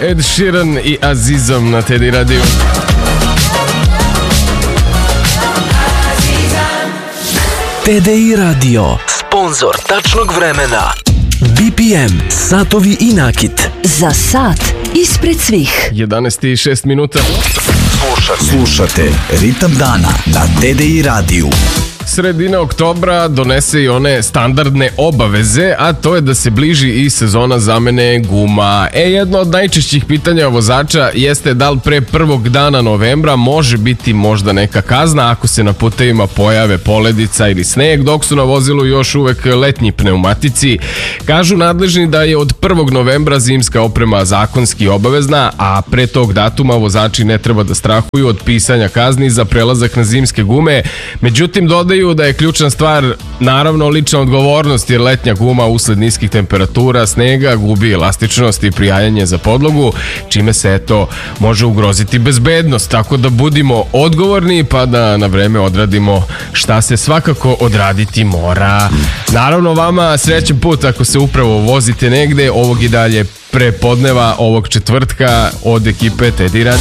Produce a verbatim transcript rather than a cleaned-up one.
Ed Sheeran i Azizom na Teddy Radio. Teddy Radio, sponzor tačnog vremena. B P M, satovi i nakit. Za sat ispred svih. jedanaest i šest minuta. Slušate, Slušate Ritam dana na Teddy Radio. Sredina oktobra donese i one standardne obaveze, a to je da se bliži i sezona zamene guma. E, jedno od najčešćih pitanja vozača jeste da li pre prvog dana novembra može biti možda neka kazna ako se na putevima pojave poledica ili sneg, dok su na vozilu još uvek letnji pneumatici. Kažu nadležni da je od prvog novembra zimska oprema zakonski obavezna, a pre tog datuma vozači ne treba da strahuju od pisanja kazni za prelazak na zimske gume. Međutim, dodaju da je ključna stvar naravno lična odgovornost, jer letnja guma usled niskih temperatura, snega gubi elastičnost i prijajanje za podlogu, čime se eto može ugroziti bezbednost, tako da budimo odgovorni pa da na vreme odradimo šta se svakako odraditi mora. Naravno, vama srećan put ako se upravo vozite negde ovog i dalje prepodneva ovog četvrtka od ekipe Teddy Radio.